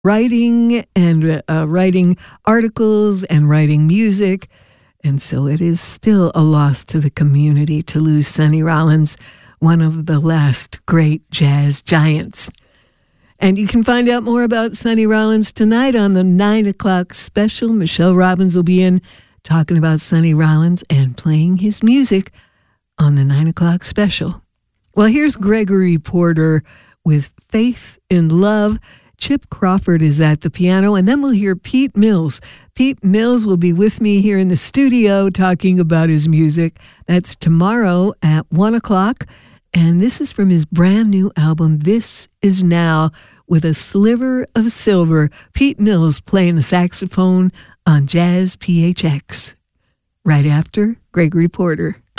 writing and writing articles and writing music. And so it is still a loss to the community to lose Sonny Rollins, one of the last great jazz giants. And you can find out more about Sonny Rollins tonight on the 9 o'clock special. Michelle Robbins will be in talking about Sonny Rollins and playing his music on the 9 o'clock special. Well, here's Gregory Porter with Faith in Love. Chip Crawford is at the piano, and then we'll hear Pete Mills. Pete Mills will be with me here in the studio talking about his music. That's tomorrow at 1 o'clock, and this is from his brand new album, This Is Now, with a sliver of silver. Pete Mills playing the saxophone on Jazz PHX. Right after Gregory Porter.